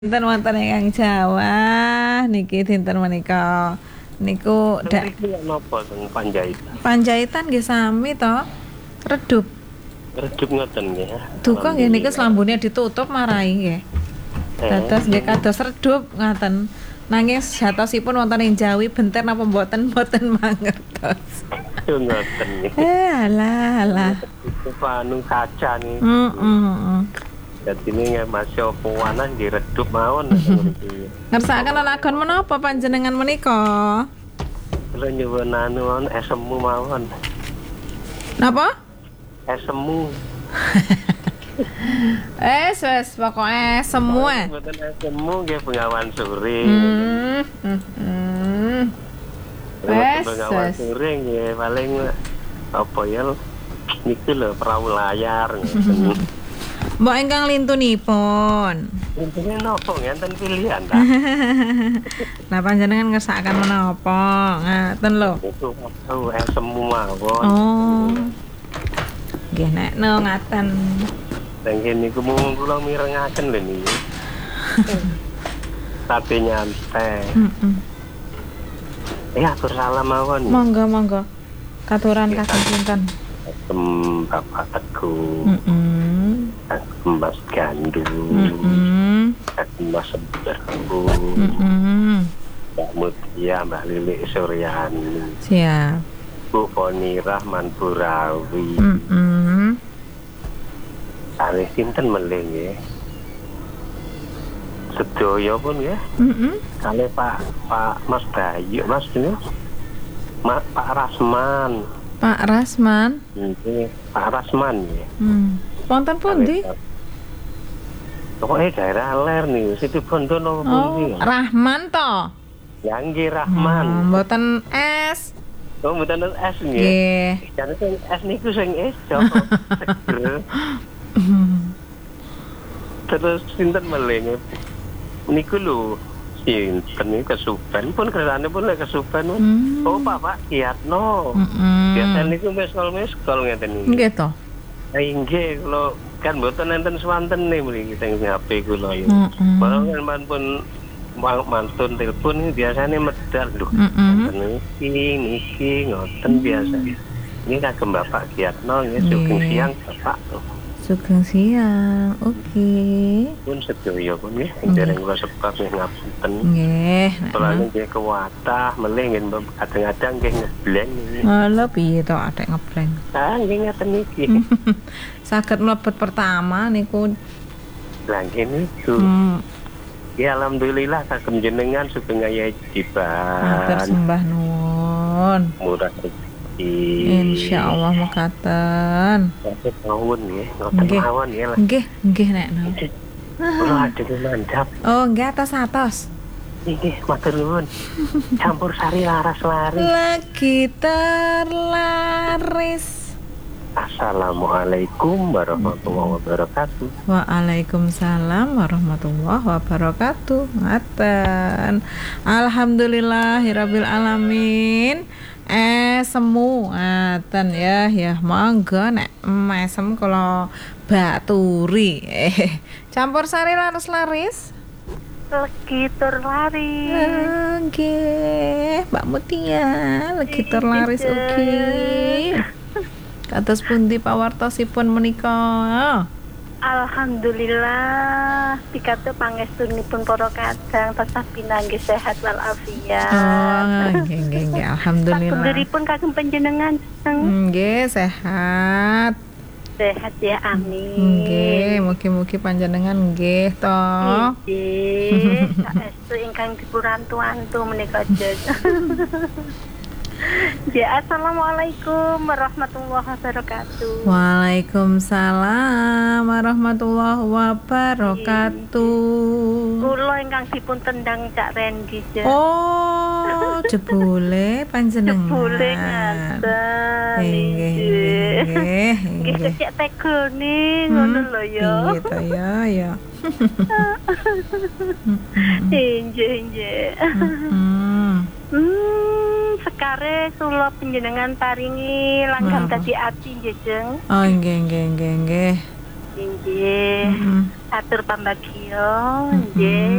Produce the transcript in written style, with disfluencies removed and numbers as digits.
Dinten wonten ingkang Jawa niki dinten menika niku Iki napa teng Panjaitan? Panjaitan nggih sami to. Redup. Redup ngoten nggih. Duka nggih niku slambune ditutup marai nggih. Dados nggih kados redup ngaten. Nanging jatosipun wonten ing Jawi benter napa mboten mangertos. Ngoten nggih. Alah. Itu anu kaca nih. Jadi ini masih pewarna di redup mawon. Ngersakaken lelagon menapa panjenengan menika? Kula nyuwun anu esemu mawon. Napa? Esemu. Wes pokoke semua. Mboten esemu nggih Bengawan Sore. Bengawan Sore nggih paling apa ya niku lho perahu layar. Mbok ingkang lintunipun. Intine napa ngenten pilihan ta? Lah panjenengan ngersakaken menapa? Ngaten lho. Itu esemu mawon. Oh. Nggih nek ngaten. Nggih niku mung kula mirengaken lho niki. Sate nyantai. Atur salam mawon. Monggo. Katuran kakang sinten? Bapak Teguh. Mas Gandu. Mas Semberku. Mbak Mutia, Mbak Lili Suryani. Siap. Bu Foni Rahman Burawi. Kali sinten melih nggih. Sedaya pun ya. Kali Pak Mas Bayu, Mas ini. Pak Rasman. Pak Rasman. Nggih, Pak Rasman ya. Wonten pundi? Pokoknya daerah Ler nih, Situ Bondo nopo pundi. Rahman to. Ya nggih Rahman. Mboten es. Oh, mboten es nggih. Nggih. Jane sing es niku sing iso. Seger. Terus sinten meleh niku lho sinten niku Kesuben pun kersane pun lek Kesuben. Oh Pak Kiatno. Biasa niku meskol ngeten iki. Nggih to. Nggih kula kan mboten nenten swanten mriki teng HP kula ya. Barang pun mantun telepon biasane medal lho. Niki ngoten biasa. Ini kagem Bapak Kiatno nggih sugeng siang Bapak. Sugeng siang. Oke. Pun sedaya pun nggih dereng kula sebab ngapunten. Nggih. Soalnya nggih kewatah melih nggih kadang-kadang nggih ngebleng niki. Lha piye to atek ngebleng? Nggih ngaten iki. Saged mlebet pertama niku. Lah nggih niku. Ya alhamdulillah kagem jenengan sugeng ayahe diban. Matur sembah nuwun. Murah rezeki. Insyaallah mekaten. Satu tahun ya, ngoten mawon ya lah. Nggih nek. Kula ada mandap. Oh, nggih atos. Nggih, matur nuwun. Campur sari laras lari. Lagi terlaris. Assalamualaikum warahmatullahi wabarakatuh. Waalaikumsalam warahmatullahi wabarakatuh. Ngaten. Alhamdulillahirabbil alamin. Semu ngaten ya monggo nek mesem kula baturi. Campur sari laris. Legi tur lari. Nggih, Mbak Mutia, legi tur laris ugi. Kados pundi pawartosipun menika? Alhamdulillah pikatu pangestunipun para kadang tansah pinanggih sehat wal afiat. Oh, nggih, alhamdulillah. Sapunipun kagem panjenengan nggih sehat. Sehat ya, amin. Nggih, mugi-mugi panjenengan nggih to. Nggih, saestu ingkang dipurantu-antu menika jeng. Ya, assalamualaikum warahmatullahi wabarakatuh. Waalaikumsalam warahmatullahi wabarakatuh. Kula ingkang dipun tendang Cak Rendi. Oh, jebule panjenengan. Jebule ngaten. Nggih. Nggih kecek tegone ngono lho ya. Gitu ya. Nggih. Sekare kula panjenengan paringi langgam dadi ati nggih, Jeng. Oh, nggih. Inggih. Atur pambagio, nggih.